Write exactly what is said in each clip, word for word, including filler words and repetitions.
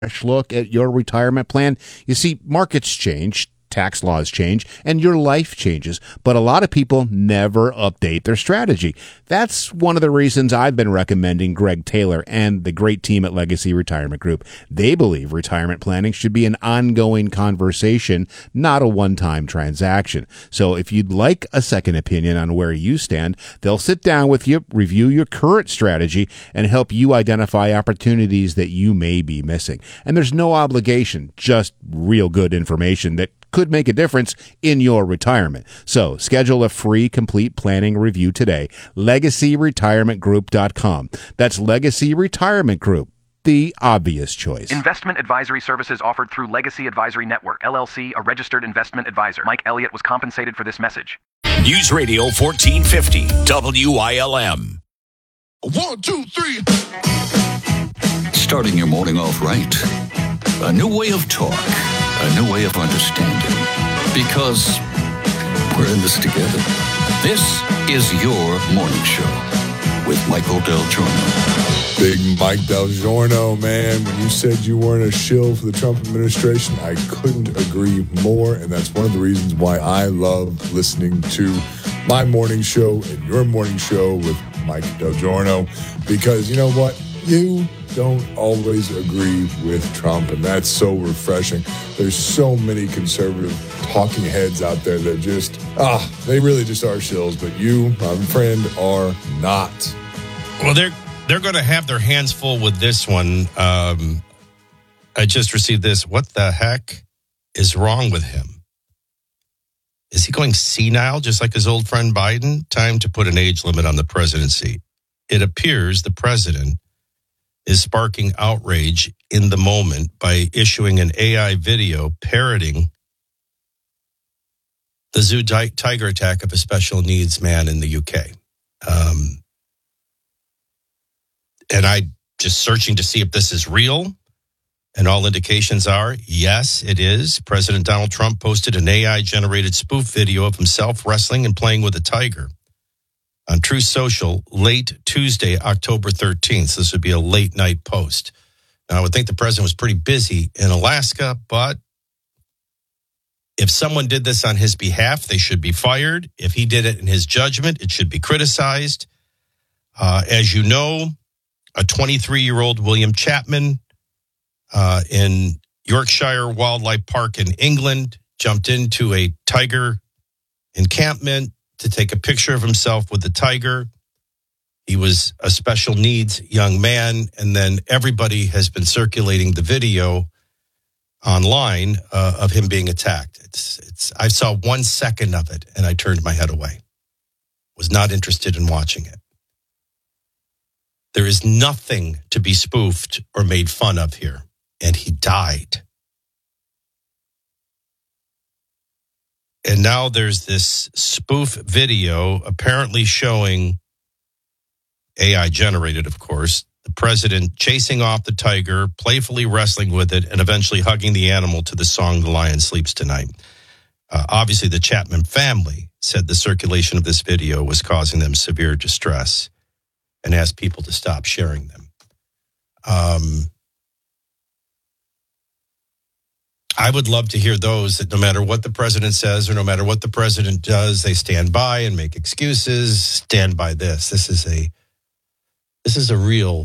fresh look at your retirement plan? You see, markets change, tax laws change, and your life changes, but a lot of people never update their strategy. That's one of the reasons I've been recommending Greg Taylor and the great team at Legacy Retirement Group. They believe retirement planning should be an ongoing conversation, not a one-time transaction. So if you'd like a second opinion on where you stand, they'll sit down with you, review your current strategy, and help you identify opportunities that you may be missing. And there's no obligation, just real good information that could make a difference in your retirement. So schedule a free complete planning review today. legacy retirement group dot com. That's Legacy Retirement Group, the obvious choice. Investment advisory services offered through Legacy Advisory Network, L L C, a registered investment advisor. Mike Elliott was compensated for this message. News Radio fourteen fifty, W I L M. One, two, three. Starting your morning off right. A new way of talk. A new way of understanding. Because we're in this together. This is your morning show with Michael Del Giorno. Big Mike Del Giorno, man. When you said you weren't a shill for the Trump administration, I couldn't agree more. And that's one of the reasons why I love listening to my morning show and your morning show with Mike Del Giorno. Because you know what? You don't always agree with Trump, and that's so refreshing. There's so many conservative talking heads out there that just, ah, they really just are shills, but you, my friend, are not. Well, they're they're going to have their hands full with this one. Um, I just received this. What the heck is wrong with him? Is he going senile, just like his old friend Biden? Time to put an age limit on the presidency. It appears the president is sparking outrage in the moment by issuing an A I video parroting the zoo tiger attack of a special needs man in the U K. Um, and I just searching to see if this is real, and all indications are, yes, it is. President Donald Trump posted an A I-generated spoof video of himself wrestling and playing with a tiger on Truth Social late Tuesday, October thirteenth. So this would be a late night post. Now, I would think the president was pretty busy in Alaska, but if someone did this on his behalf, they should be fired. If he did it in his judgment, it should be criticized. Uh, as you know, a twenty-three-year-old William Chapman uh, in Yorkshire Wildlife Park in England jumped into a tiger encampment to take a picture of himself with the tiger. He was a special needs young man, and then everybody has been circulating the video online uh, of him being attacked. It's, it's. I saw one second of it, and I turned my head away. Was not interested in watching it. There is nothing to be spoofed or made fun of here, and he died. And now there's this spoof video apparently showing, A I generated, of course, the president chasing off the tiger, playfully wrestling with it, and eventually hugging the animal to the song The Lion Sleeps Tonight. Uh, obviously, the Chapman family said the circulation of this video was causing them severe distress and asked people to stop sharing them. Um, I would love to hear those that no matter what the president says or no matter what the president does, they stand by and make excuses, stand by this. This is a, this is a real.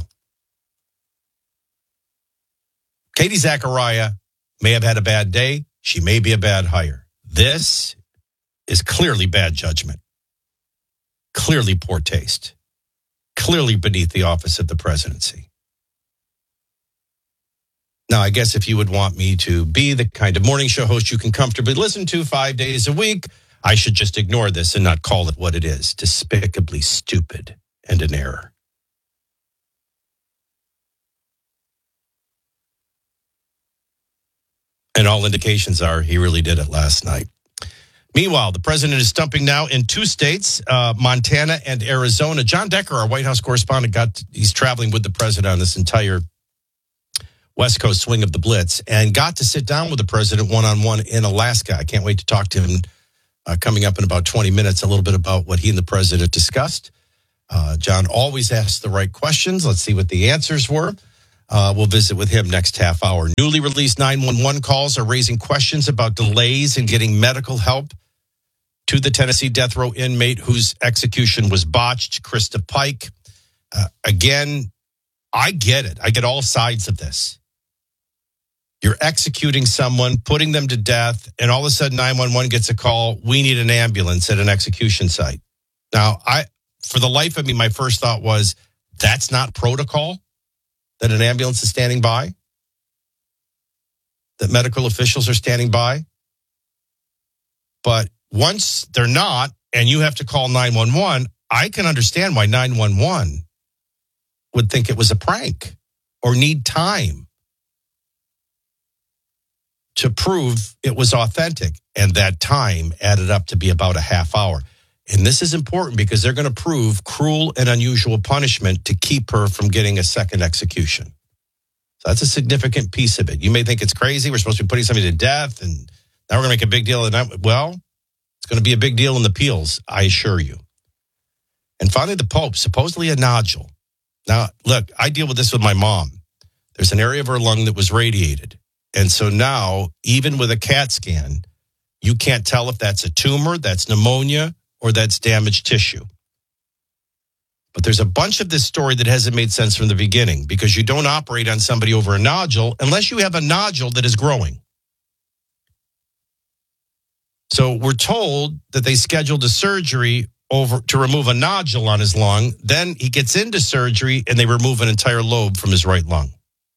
Katie Zachariah may have had a bad day. She may be a bad hire. This is clearly bad judgment, clearly poor taste, clearly beneath the office of the presidency. Now, I guess if you would want me to be the kind of morning show host you can comfortably listen to five days a week, I should just ignore this and not call it what it is, despicably stupid and an error. And all indications are he really did it last night. Meanwhile, the president is stumping now in two states, uh, Montana and Arizona. John Decker, our White House correspondent, got he's traveling with the president on this entire West Coast swing of the Blitz and got to sit down with the president one-on-one in Alaska. I can't wait to talk to him uh, coming up in about twenty minutes, a little bit about what he and the president discussed. Uh, John always asks the right questions. Let's see what the answers were. Uh, we'll visit with him next half hour. Newly released nine one one calls are raising questions about delays in getting medical help to the Tennessee death row inmate whose execution was botched, Krista Pike. Uh, again, I get it. I get all sides of this. You're executing someone, putting them to death, and all of a sudden nine one one gets a call, we need an ambulance at an execution site. Now, I, for the life of me, my first thought was, that's not protocol? That an ambulance is standing by? That medical officials are standing by? But once they're not, and you have to call nine one one, I can understand why nine one one would think it was a prank or need time to prove it was authentic. And that time added up to be about a half hour. And this is important because they're going to prove cruel and unusual punishment to keep her from getting a second execution. So that's a significant piece of it. You may think it's crazy. We're supposed to be putting somebody to death, and now we're going to make a big deal of that. Well, it's going to be a big deal in the appeals, I assure you. And finally, the Pope, supposedly a nodule. Now, look, I deal with this with my mom. There's an area of her lung that was radiated. And so now, even with a CAT scan, you can't tell if that's a tumor, that's pneumonia, or that's damaged tissue. But there's a bunch of this story that hasn't made sense from the beginning because you don't operate on somebody over a nodule unless you have a nodule that is growing. So we're told that they scheduled a surgery over to remove a nodule on his lung. Then he gets into surgery and they remove an entire lobe from his right lung.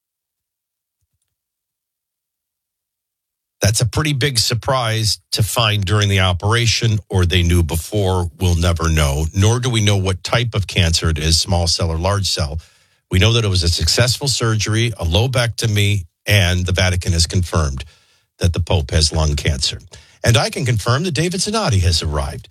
That's a pretty big surprise to find during the operation, or they knew before. We'll never know, nor do we know what type of cancer it is, small cell or large cell. We know that it was a successful surgery, a lobectomy, and the Vatican has confirmed that the Pope has lung cancer. And I can confirm that David Zanotti has arrived.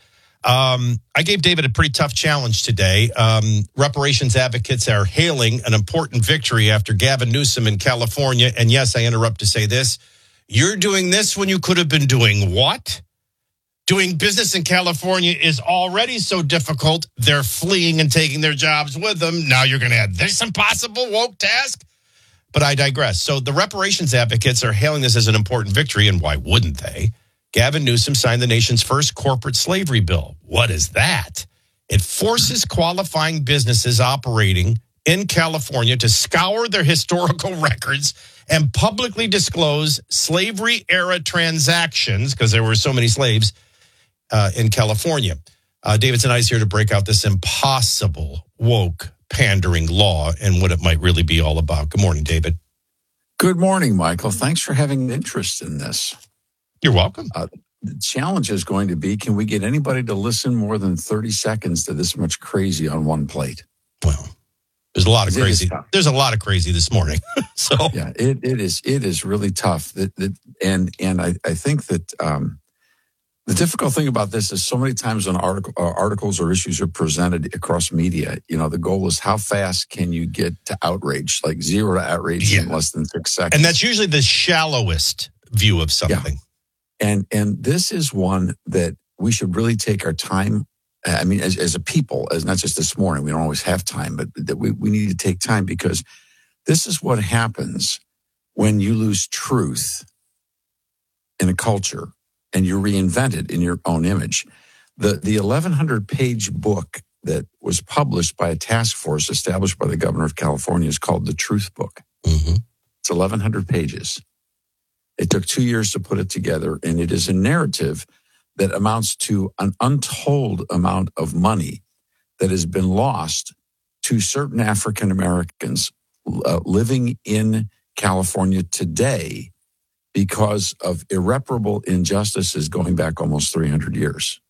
Um, I gave David a pretty tough challenge today. Um, reparations advocates are hailing an important victory after Gavin Newsom in California. And yes, I interrupt to say this. You're doing this when you could have been doing what? Doing business in California is already so difficult. They're fleeing and taking their jobs with them. Now you're going to add this impossible woke task? But I digress. So the reparations advocates are hailing this as an important victory, and why wouldn't they? Gavin Newsom signed the nation's first corporate slavery bill. What is that? It forces qualifying businesses operating in California to scour their historical records and publicly disclose slavery-era transactions, because there were so many slaves uh, in California. Uh, David Zanotti is here to break out this impossible, woke, pandering law and what it might really be all about. Good morning, David. Good morning, Michael. Thanks for having an interest in this. You're welcome. Uh, the challenge is going to be, can we get anybody to listen more than thirty seconds to this much crazy on one plate? Well, there's a lot of crazy. There's a lot of crazy this morning. so yeah, it, it is. It is really tough. That, that and and I, I think that um, the difficult thing about this is so many times when article, uh, articles or issues are presented across media, you know, the goal is how fast can you get to outrage, like zero to outrage yeah. in less than six seconds. And that's usually the shallowest view of something. Yeah. And and this is one that we should really take our time. I mean, as, as a people, as not just this morning, we don't always have time, but that we, we need to take time, because this is what happens when you lose truth in a culture and you reinvent it in your own image. The the eleven hundred page book that was published by a task force established by the governor of California is called the Truth Book. Mm-hmm. It's eleven hundred pages. It took two years to put it together, and it is a narrative that amounts to an untold amount of money that has been lost to certain African Americans uh, living in California today because of irreparable injustices going back almost three hundred years.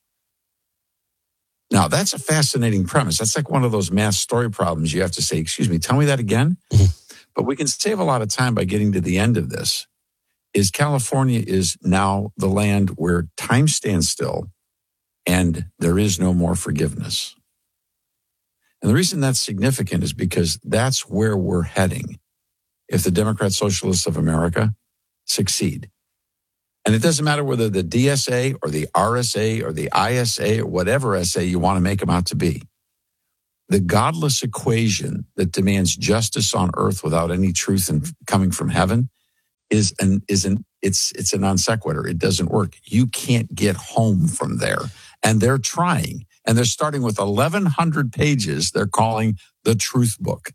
Now, that's a fascinating premise. That's like one of those math story problems you have to say, excuse me, tell me that again? Mm-hmm. But we can save a lot of time by getting to the end of this. Is California is now the land where time stands still and there is no more forgiveness. And the reason that's significant is because that's where we're heading if the Democrat Socialists of America succeed. And it doesn't matter whether the D S A or the R S A or the I S A or whatever S A you want to make them out to be. the godless equation that demands justice on earth without any truth and coming from heaven is an is an it's it's a non sequitur. It doesn't work. You can't get home from there. And they're trying. And they're starting with eleven hundred pages they're calling the Truth Book.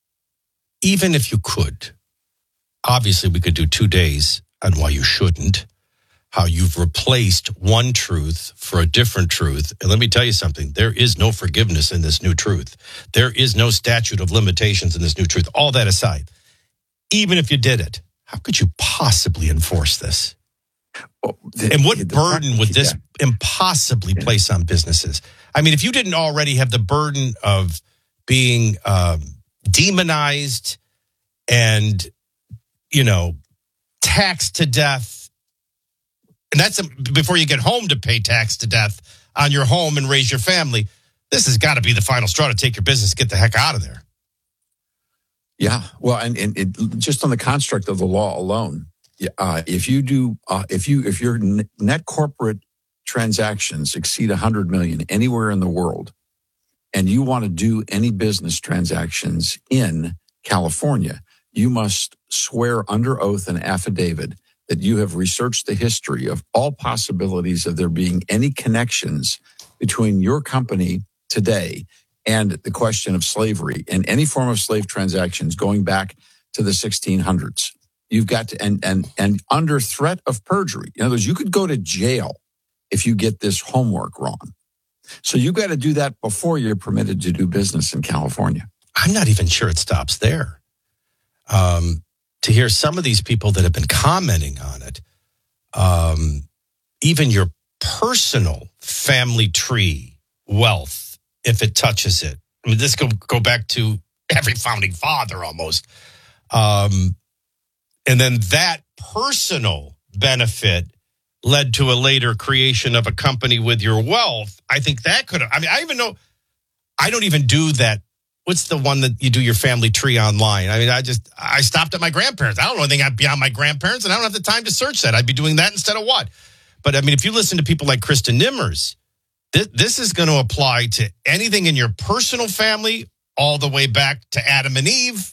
Even if you could, obviously we could do two days on why you shouldn't, how you've replaced one truth for a different truth. And let me tell you something, there is no forgiveness in this new truth. There is no statute of limitations in this new truth. All that aside, even if you did it, how could you possibly enforce this? Well, the, and what the, burden would this yeah. impossibly yeah. place on businesses? I mean, if you didn't already have the burden of being um, demonized and, you know, taxed to death, and that's before you get home to pay tax to death on your home and raise your family, this has got to be the final straw to take your business, get the heck out of there. Yeah, well, and, and it, just on the construct of the law alone, uh, if you do, uh, if you if your net corporate transactions exceed one hundred million anywhere in the world, and you want to do any business transactions in California, you must swear under oath an affidavit that you have researched the history of all possibilities of there being any connections between your company today and the question of slavery and any form of slave transactions going back to the sixteen hundreds. You've got to, and, and, and under threat of perjury. In other words, you could go to jail if you get this homework wrong. So you got to do that before you're permitted to do business in California. I'm not even sure it stops there. Um, to hear some of these people that have been commenting on it, um, even your personal family tree wealth, if it touches it. I mean, this go go back to every founding father almost. Um, and then that personal benefit led to a later creation of a company with your wealth. I think that could have, I mean, I even know, I don't even do that. What's the one that you do your family tree online? I mean, I just, I stopped at my grandparents. I don't know anything beyond my grandparents, and I don't have the time to search that. I'd be doing that instead of what? But I mean, if you listen to people like Kristen Nimmers, this, this is going to apply to anything in your personal family, all the way back to Adam and Eve,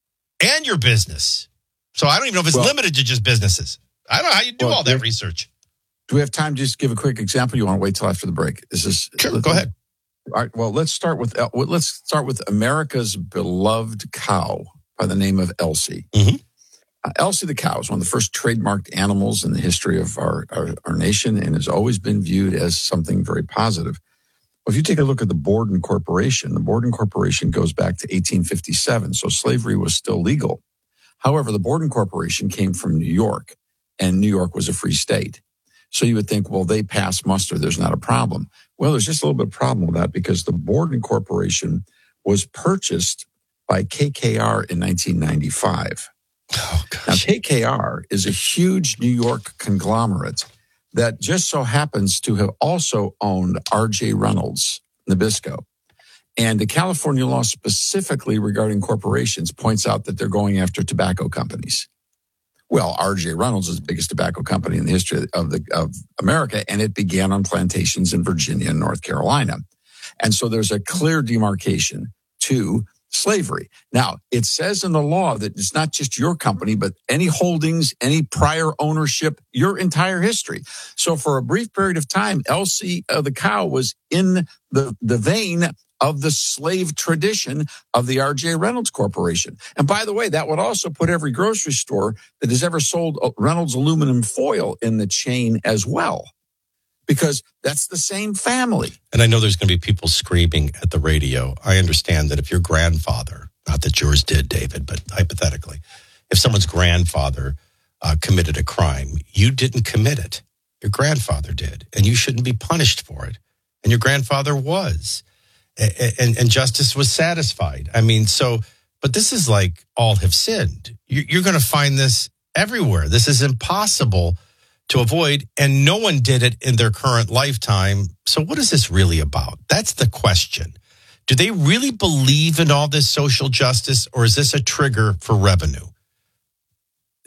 and your business. So I don't even know if it's well, limited to just businesses. I don't know how you do well, all that have, research. Do we have time to just give a quick example? You want to wait till after the break? This is sure. Go ahead. All right. Well, let's start with let's start with America's beloved cow by the name of Elsie. Mm-hmm. Uh, Elsie the cow is one of the first trademarked animals in the history of our, our, our nation and has always been viewed as something very positive. Well, if you take a look at the Borden Corporation, the Borden Corporation goes back to eighteen fifty-seven, so slavery was still legal. However, the Borden Corporation came from New York, and New York was a free state. So you would think, well, they pass muster, there's not a problem. Well, there's just a little bit of problem with that because the Borden Corporation was purchased by K K R in nineteen ninety-five. Oh, gosh. Now, K K R is a huge New York conglomerate that just so happens to have also owned R J Reynolds Nabisco. And the California law specifically regarding corporations points out that they're going after tobacco companies. Well, R J Reynolds is the biggest tobacco company in the history of the of America, and it began on plantations in Virginia and North Carolina. And so there's a clear demarcation to slavery. Now, it says in the law that it's not just your company, but any holdings, any prior ownership, your entire history. So for a brief period of time, Elsie uh, the cow was in the, the vein of the slave tradition of the R J Reynolds Corporation. And by the way, that would also put every grocery store that has ever sold Reynolds aluminum foil in the chain as well, because that's the same family. And I know there's going to be people screaming at the radio. I understand that if your grandfather, not that yours did, David, but hypothetically, if someone's grandfather uh, committed a crime, you didn't commit it. Your grandfather did, and you shouldn't be punished for it. And your grandfather was. And, and justice was satisfied. I mean, so, but this is like all have sinned. You're going to find this everywhere. This is impossible to avoid, and no one did it in their current lifetime. So what is this really about? That's the question. Do they really believe in all this social justice, or is this a trigger for revenue?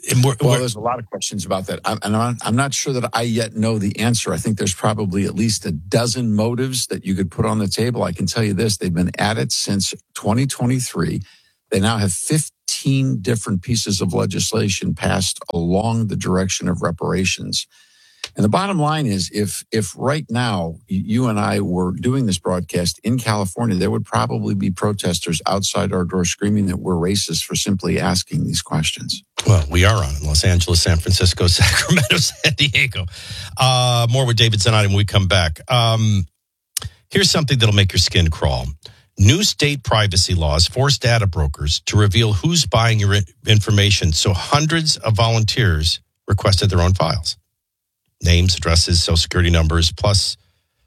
And we're, Well, we're, there's a lot of questions about that. I'm, and I'm, I'm not sure that I yet know the answer. I think there's probably at least a dozen motives that you could put on the table. I can tell you this. They've been at it since twenty twenty-three. They now have fifteen different pieces of legislation passed along the direction of reparations. And the bottom line is, if if right now you and I were doing this broadcast in California, there would probably be protesters outside our door screaming that we're racist for simply asking these questions. well, we are on in Los Angeles, San Francisco, Sacramento, San Diego. Uh, more with David Zanotti when we come back. Um, here's something that'll make your skin crawl. New state privacy laws force data brokers to reveal who's buying your information, so hundreds of volunteers requested their own files. Names, addresses, social security numbers, plus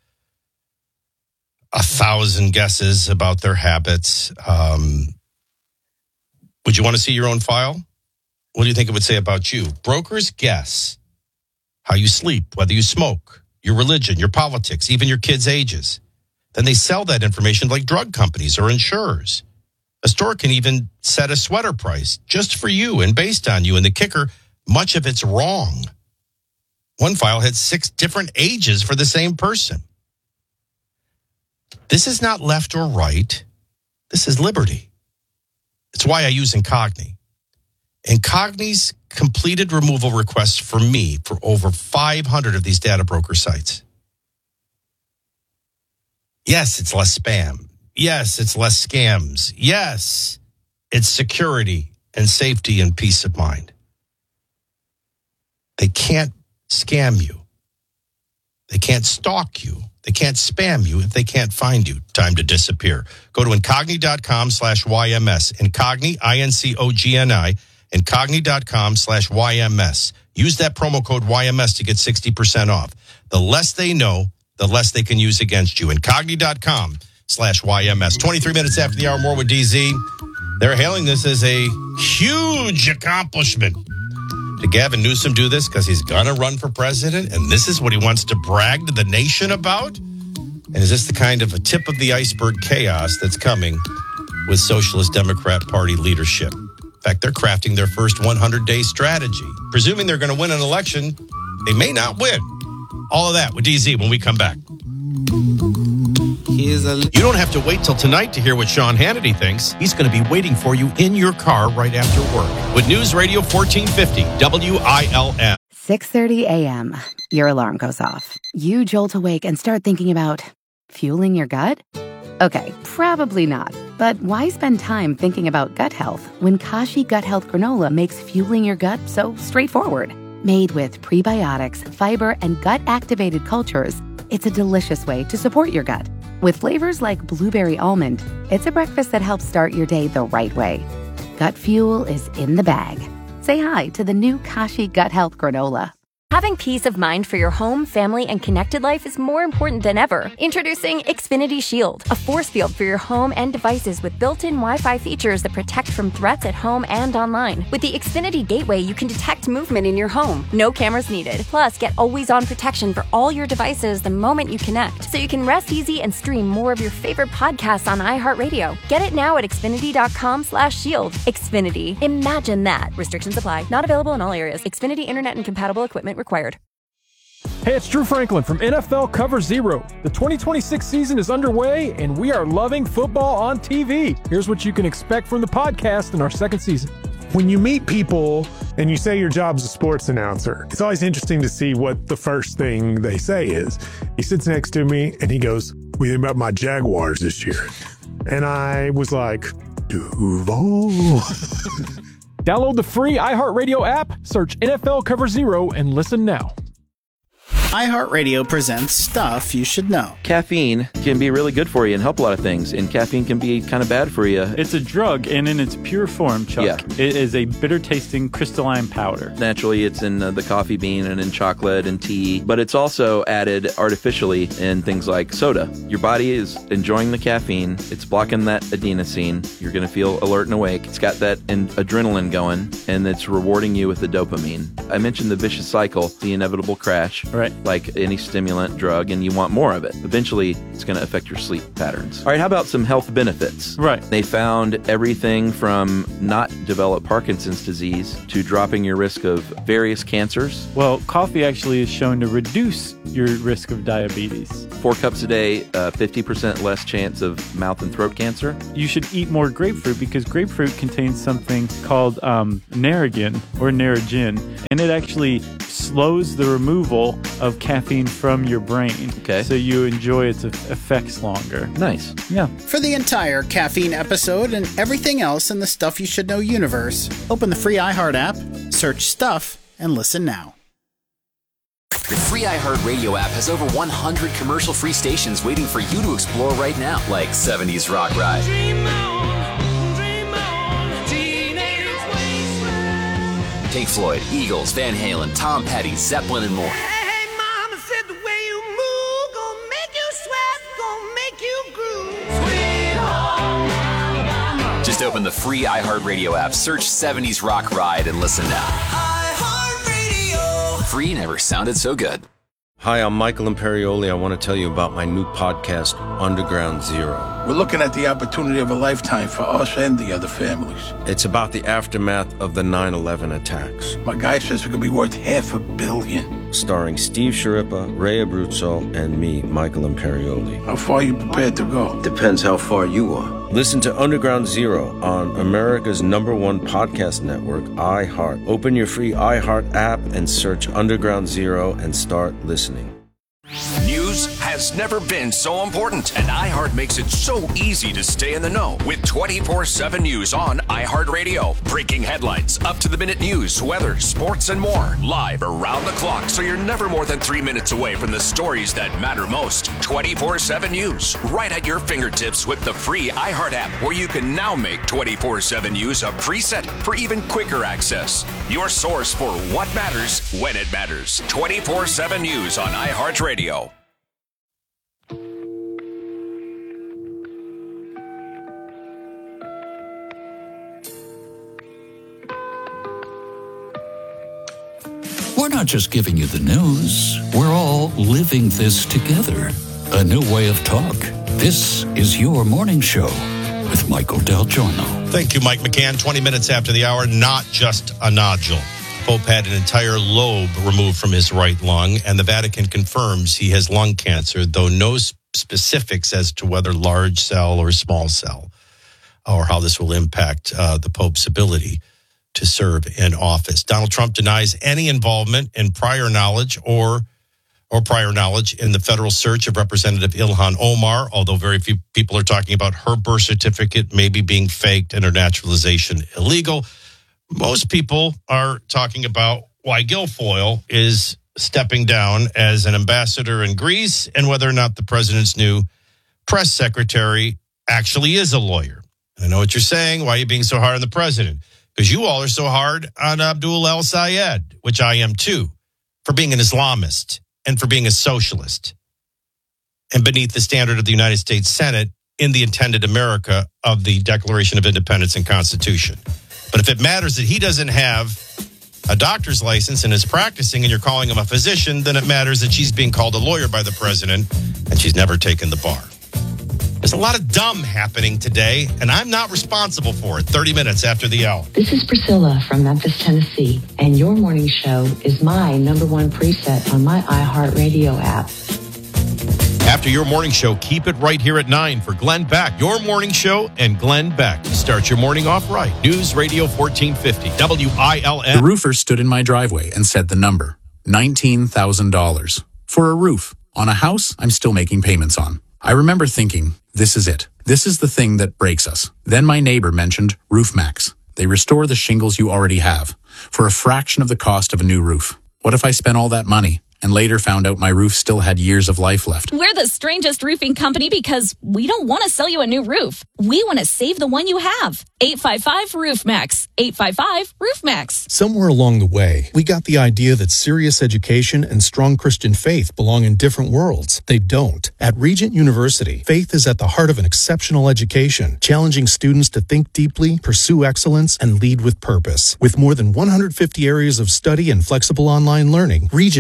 a thousand guesses about their habits. Um, would you want to see your own file? What do you think it would say about you? Brokers guess how you sleep, whether you smoke, your religion, your politics, even your kids' ages. Then they sell that information like drug companies or insurers. A store can even set a sweater price just for you and based on you. And the kicker, much of it's wrong. One file had six different ages for the same person. This is not left or right. This is liberty. It's why I use Incogni. Incogni's completed removal requests for me for over five hundred of these data broker sites. Yes, it's less spam. Yes, it's less scams. Yes, it's security and safety and peace of mind. They can't scam you. They can't stalk you. They can't spam you if they can't find you. Time to disappear. Go to Incogni.com slash YMS. Incogni, I N C O G N I. Incogni.com slash YMS. Use that promo code Y M S to get sixty percent off. The less they know, the less they can use against you. Incogni.com slash YMS. twenty-three minutes after the hour, more with D Z. They're hailing this as a huge accomplishment. Did Gavin Newsom do this because he's going to run for president? And this is what he wants to brag to the nation about? And is this the kind of a tip of the iceberg chaos that's coming with Socialist Democrat Party leadership? In fact, they're crafting their first hundred-day strategy. Presuming they're going to win an election, they may not win. All of that with D Z when we come back. You don't have to wait till tonight to hear what Sean Hannity thinks. He's going to be waiting for you in your car right after work with News Radio fourteen fifty W I L M. six thirty a.m. Your alarm goes off. You jolt awake and start thinking about fueling your gut? Okay, probably not. But why spend time thinking about gut health when Kashi Gut Health Granola makes fueling your gut so straightforward? Made with prebiotics, fiber, and gut-activated cultures, it's a delicious way to support your gut. With flavors like blueberry almond, it's a breakfast that helps start your day the right way. Gut fuel is in the bag. Say hi to the new Kashi Gut Health Granola. Having peace of mind for your home, family, and connected life is more important than ever. Introducing Xfinity Shield, a force field for your home and devices with built-in Wi-Fi features that protect from threats at home and online. With the Xfinity Gateway, you can detect movement in your home. No cameras needed. Plus, get always-on protection for all your devices the moment you connect, so you can rest easy and stream more of your favorite podcasts on iHeartRadio. Get it now at Xfinity.com slash shield. Xfinity. Imagine that. Restrictions apply. Not available in all areas. Xfinity Internet and compatible equipment required. Hey, it's Drew Franklin from N F L Cover Zero. The twenty twenty-six season is underway, and we are loving football on T V. Here's what you can expect from the podcast in our second season. When you meet people and you say your job's a sports announcer, it's always interesting to see what the first thing they say is. He sits next to me, and he goes, "What do you think about my Jaguars this year?" And I was like, Duval. Download the free iHeartRadio app, search N F L Cover Zero, and listen now. iHeartRadio presents Stuff You Should Know. Caffeine can be really good for you and help a lot of things, and caffeine can be kind of bad for you. It's a drug, and in its pure form, Chuck, yeah. It is a bitter-tasting crystalline powder. Naturally, it's in uh, the coffee bean and in chocolate and tea, but it's also added artificially in things like soda. Your body is enjoying the caffeine. It's blocking that adenosine. You're going to feel alert and awake. It's got that in- adrenaline going, and it's rewarding you with the dopamine. I mentioned the vicious cycle, the inevitable crash. Right. like any stimulant drug, and you want more of it. Eventually, it's going to affect your sleep patterns. All right, how about some health benefits? Right. They found everything from not develop Parkinson's disease to dropping your risk of various cancers. Well, coffee actually is shown to reduce your risk of diabetes. Four cups a day, uh, fifty percent less chance of mouth and throat cancer. You should eat more grapefruit because grapefruit contains something called um, Narragin or Narragin, and it actually slows the removal of caffeine from your brain. Okay. So you enjoy its effects longer. Nice. Yeah. For the entire caffeine episode and everything else in the Stuff You Should Know universe, open the free iHeart app, search Stuff, and listen now. The free iHeartRadio app has over one hundred commercial-free stations waiting for you to explore right now, like seventies Rock Ride, Dream on, dream on, teenage wasteland. Pink Floyd, Eagles, Van Halen, Tom Petty, Zeppelin, and more. Hey, mama said the way you move gon' make you sweat, gon' make you groove. Sweet home Alabama. Just open the free iHeartRadio app, search seventies Rock Ride, and listen now. Free never sounded so good. Hi, I'm Michael Imperioli. I want to tell you about my new podcast, Underground Zero. We're looking at the opportunity of a lifetime for us and the other families. It's about the aftermath of the nine eleven attacks. My guy says it could be worth half a billion. Starring Steve Sciarippa, Ray Abruzzo, and me, Michael Imperioli. How far are you prepared to go? Depends how far you are. Listen to Underground Zero on America's number one podcast network, iHeart. Open your free iHeart app and search Underground Zero and start listening. News has never been so important, and iHeart makes it so easy to stay in the know with twenty-four seven News on iHeartRadio. Breaking headlines, up-to-the-minute news, weather, sports, and more. Live around the clock, so you're never more than three minutes away from the stories that matter most. twenty-four seven News, right at your fingertips with the free iHeart app, where you can now make twenty-four seven News a preset for even quicker access. Your source for what matters when it matters. twenty-four seven News on iHeartRadio. We're not just giving you the news. We're all living this together. A new way of talk. This is your morning show with Michael Del Giorno. Thank you, Mike McCann. twenty minutes after the hour, not just a nodule. Pope had an entire lobe removed from his right lung, and the Vatican confirms he has lung cancer, though no specifics as to whether large cell or small cell, or how this will impact uh, the Pope's ability to serve in office. Donald Trump denies any involvement in prior knowledge or or prior knowledge in the federal search of Representative Ilhan Omar, although very few people are talking about her birth certificate maybe being faked and her naturalization illegal. Most people are talking about why Guilfoyle is stepping down as an ambassador in Greece and whether or not the president's new press secretary actually is a lawyer. And I know what you're saying. Why are you being so hard on the president? Because you all are so hard on Abdul El-Sayed, which I am too, for being an Islamist and for being a socialist and beneath the standard of the United States Senate in the intended America of the Declaration of Independence and Constitution. But if it matters that he doesn't have a doctor's license and is practicing and you're calling him a physician, then it matters that she's being called a lawyer by the president and she's never taken the bar. There's a lot of dumb happening today, and I'm not responsible for it. thirty minutes after the hour. This is Priscilla from Memphis, Tennessee, and your morning show is my number one preset on my iHeartRadio app. After your morning show, keep it right here at nine for Glenn Beck. Your morning show and Glenn Beck. Start your morning off right. News Radio fourteen fifty, W I L N. The roofer stood in my driveway and said the number, nineteen thousand dollars. For a roof on a house I'm still making payments on. I remember thinking, this is it. This is the thing that breaks us. Then my neighbor mentioned RoofMax. They restore the shingles you already have for a fraction of the cost of a new roof. What if I spent all that money and later found out my roof still had years of life left? We're the strangest roofing company because we don't want to sell you a new roof. We want to save the one you have. eight five five roof max. eight five five roof max. Somewhere along the way, we got the idea that serious education and strong Christian faith belong in different worlds. They don't. At Regent University, faith is at the heart of an exceptional education, challenging students to think deeply, pursue excellence, and lead with purpose. With more than one hundred fifty areas of study and flexible online learning, Regent helps you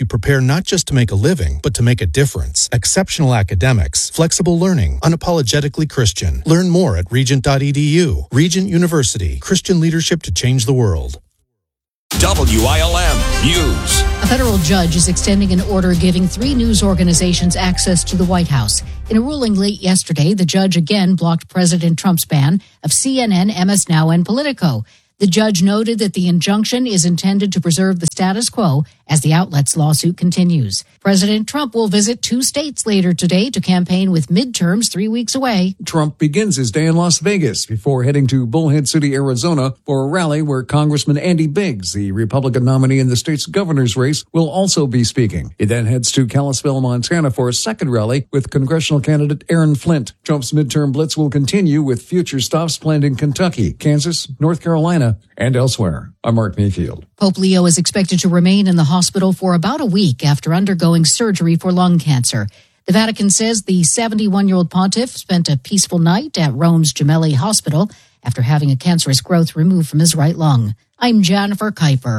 prepare not just to make a living, but to make a difference. Exceptional academics, flexible learning, unapologetically Christian. Learn more at regent dot e d u. Regent University, Christian leadership to change the world. W I L M News. A federal judge is extending an order giving three news organizations access to the White House. In a ruling late yesterday, the judge again blocked President Trump's ban of C N N, M S Now, and Politico. The judge noted that the injunction is intended to preserve the status quo as the outlet's lawsuit continues. President Trump will visit two states later today to campaign with midterms three weeks away. Trump begins his day in Las Vegas before heading to Bullhead City, Arizona for a rally where Congressman Andy Biggs, the Republican nominee in the state's governor's race, will also be speaking. He then heads to Kalispell, Montana for a second rally with congressional candidate Aaron Flint. Trump's midterm blitz will continue with future stops planned in Kentucky, Kansas, North Carolina, and elsewhere. I'm Mark Mayfield. Pope Leo is expected to remain in the hospital for about a week after undergoing surgery for lung cancer. The Vatican says the seventy-one-year-old pontiff spent a peaceful night at Rome's Gemelli Hospital after having a cancerous growth removed from his right lung. I'm Jennifer Kuiper.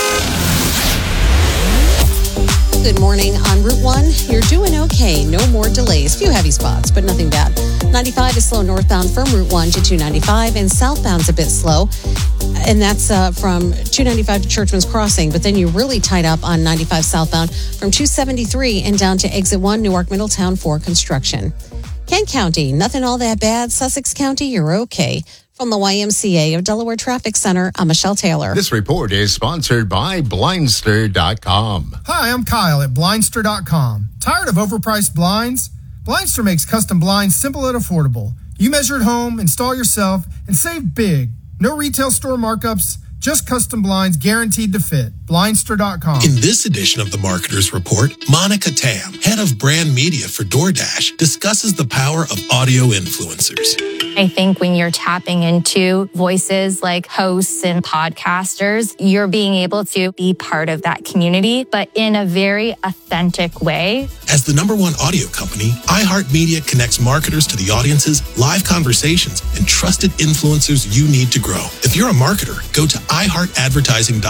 Good morning. On Route one, you're doing okay. No more delays. Few heavy spots, but nothing bad. ninety-five is slow northbound from Route one to two ninety-five, and southbound's a bit slow. And that's uh, from two ninety-five to Churchman's Crossing. But then you're really tied up on ninety-five southbound from two seventy-three and down to Exit one, Newark Middletown for construction. Kent County, nothing all that bad. Sussex County, you're okay. From the Y M C A of Delaware Traffic Center, I'm Michelle Taylor. This report is sponsored by Blindster dot com. Hi, I'm Kyle at Blindster dot com. Tired of overpriced blinds? Blindster makes custom blinds simple and affordable. You measure at home, install yourself, and save big. No retail store markups, just custom blinds guaranteed to fit. Blindster dot com. In this edition of the Marketer's Report, Monica Tam, head of brand media for DoorDash, discusses the power of audio influencers. I think when you're tapping into voices like hosts and podcasters, you're being able to be part of that community, but in a very authentic way. As the number one audio company, iHeartMedia connects marketers to the audiences, live conversations, and trusted influencers you need to grow. If you're a marketer, go to i heart advertising dot com